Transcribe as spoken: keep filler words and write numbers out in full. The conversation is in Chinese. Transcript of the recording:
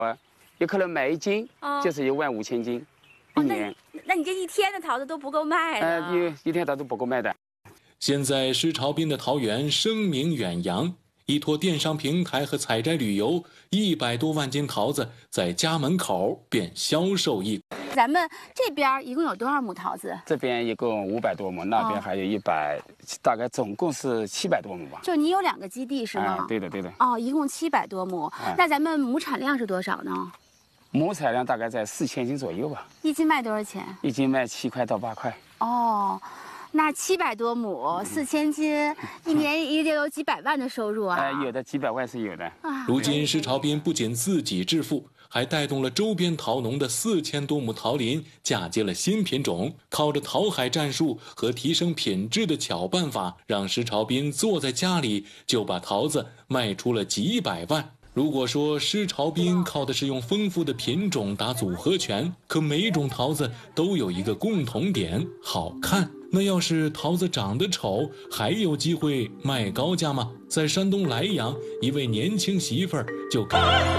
啊，有可能卖一斤就是一万五千斤，一年。 那你这一天的桃子都不够卖的。 呃，一一天桃子不够卖的。 现在施朝斌的桃园声名远扬，依托电商平台和采摘旅游，一百多万斤桃子在家门口便销售一。 咱们这边一共有多少亩桃子？ 这边一共五百多亩，那边还有一百、哦，大概总共是七百多亩吧。 就你有两个基地是吗？ 哎、对的，对的。 哦，一共七百多亩、哎，那咱们亩产量是多少呢？ 亩产量大概在四千斤左右吧。 一斤卖多少钱？ 一斤卖七块到八块。 哦。那七百多亩，四千斤，一年也得有几百万的收入啊！ 呃，有的几百万是有的。 如今施朝斌不仅自己致富，还带动了周边桃农的四千多亩桃林嫁接了新品种，靠着桃海战术和提升品质的巧办法，让施朝斌坐在家里就把桃子卖出了几百万。如果说施朝斌靠的是用丰富的品种打组合拳，可每种桃子都有一个共同点，好看。那要是桃子长得丑，还有机会卖高价吗？在山东莱阳，一位年轻媳妇儿就